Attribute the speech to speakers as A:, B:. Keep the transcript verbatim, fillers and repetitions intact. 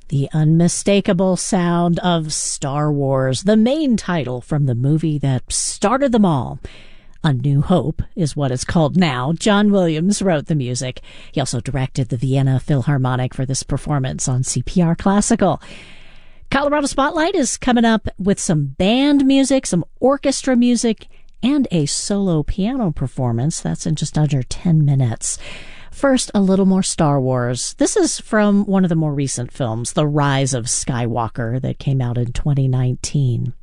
A: The unmistakable sound of Star Wars, the main title from the movie that started them all. A New Hope is what it's called now. John Williams wrote the music. He also directed the Vienna Philharmonic for this performance on C P R Classical. Colorado Spotlight is coming up with some band music, some orchestra music, and a solo piano performance. That's in just under ten minutes. First, a little more Star Wars. This is from one of the more recent films, The Rise of Skywalker, that came out in twenty nineteen.